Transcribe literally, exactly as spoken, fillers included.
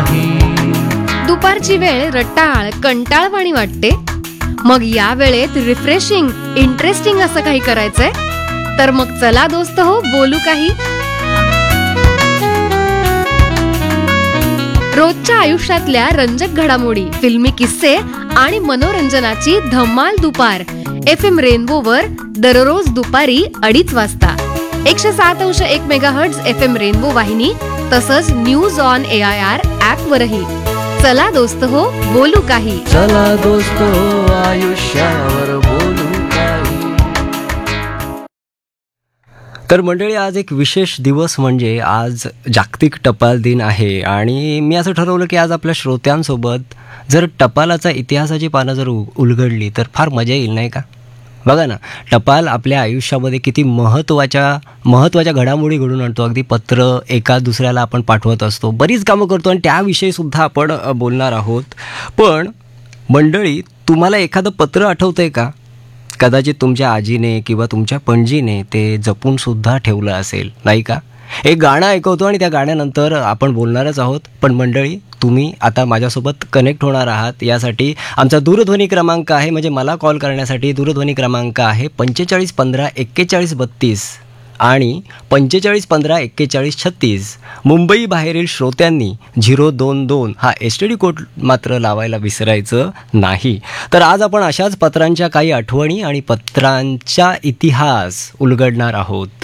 काही. दुपारची वेळ रटाळ कंटाळवाणी वाटते, मग या वेळेत रिफ्रेशिंग इंटरेस्टिंग असं काही करायचंय, तर मग चला दोस्त हो बोलू काही. रोजच्या आयुष्यातल्या रंजक घडामोडी, फिल्मी किस्से आणि मनोरंजनाची धमाल दुपार एफ एम रेनबोवर दररोज दुपारी अडीच वाजता एकशे सात अंश एक मेगाहर्ट्झ एफ एम रेनबो वाहिनी, तसंच news on A I R app वरही. चला दोस्त हो बोलू काही. चला दोस्त हो आयुष्यावर बोलू काही. तर मंडळी, आज एक विशेष दिवस म्हणजे आज जागतिक टपाल दिन आहे. आणि मी असं ठरवलं की आज आपल्या श्रोत्यांसोबत जर टपालाचा इतिहासाची पानं जर उलगडली तर फार मजा येईल, नाही का? बघा ना, टपाल आपल्या आयुष्यामध्ये किती महत्त्वाच्या महत्त्वाच्या घडामोडी घडून आणतो. अगदी पत्र एका दुसऱ्याला आपण पाठवत असतो, बरीच कामं करतो आणि त्याविषयीसुद्धा आपण बोलणार आहोत. पण मंडळी, तुम्हाला एखादं पत्र आठवतं आहे का? कदाचित तुमच्या आजीने किंवा तुमच्या पणजीने ते जपूनसुद्धा ठेवलं असेल, नाही का? एक गाणं ऐकवतो आणि त्या गाण्यानंतर आपण बोलणारच आहोत. पण मंडळी, तुम्ही आता माझ्यासोबत कनेक्ट होणार आहात, यासाठी आमचा दूरध्वनी क्रमांक आहे, म्हणजे मला कॉल करण्यासाठी दूरध्वनी क्रमांक आहे पंचेचाळीस पंधरा एक्केचाळीस बत्तीस आणि पंचेचाळीस पंधरा एक्केचाळीस छत्तीस. मुंबई बाहेरील श्रोत्यांनी झिरो दोन दोन हा एस टी डी कोड मात्र लावायला विसरायचं नाही. तर आज आपण अशाच पत्रांच्या काही आठवणी आणि पत्रांचा इतिहास उलगडणार आहोत.